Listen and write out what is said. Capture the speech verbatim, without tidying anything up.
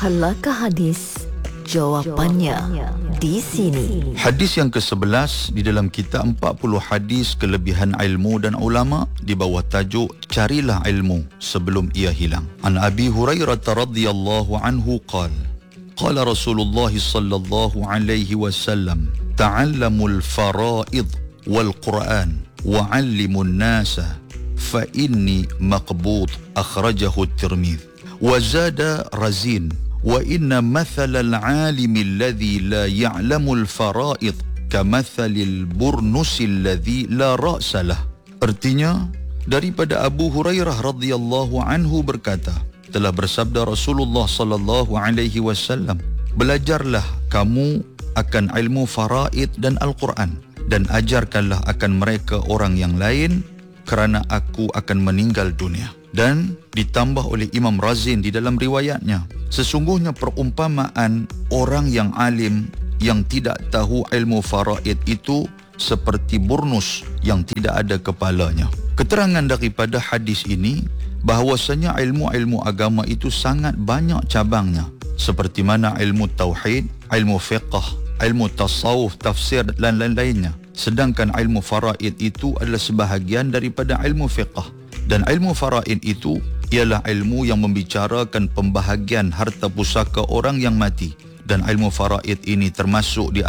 Halakah hadis? Jawapannya di sini. Hadis yang ke-sebelas di dalam kitab empat puluh hadis kelebihan ilmu dan ulama di bawah tajuk Carilah ilmu sebelum ia hilang. An Abi Hurairah radhiyallahu anhu qala qala Rasulullah sallallahu alaihi wasallam ta'allamul fara'id wal Qur'an wa'allimun nasa fa inni maqbud akhrajahu at-Tirmidzi wa zada Razin wa inna mathalal alimi alladhi la ya'lamul fara'id kamathalil burnusi alladhi la ra'sa lah. Artinya, daripada Abu Hurairah radhiyallahu anhu berkata, telah bersabda Rasulullah sallallahu alaihi wasallam, belajarlah kamu akan ilmu faraid dan Al-Quran dan ajarkanlah akan mereka orang yang lain kerana aku akan meninggal dunia. Dan ditambah oleh Imam Razin di dalam riwayatnya, sesungguhnya perumpamaan orang yang alim yang tidak tahu ilmu faraid itu seperti burnus yang tidak ada kepalanya. Keterangan daripada hadis ini bahawasanya ilmu-ilmu agama itu sangat banyak cabangnya, seperti mana ilmu tauhid, ilmu fiqh, ilmu tasawuf, tafsir dan lain-lainnya. Sedangkan ilmu faraid itu adalah sebahagian daripada ilmu fiqh. Dan ilmu faraid itu ialah ilmu yang membicarakan pembahagian harta pusaka orang yang mati. Dan ilmu faraid ini termasuk di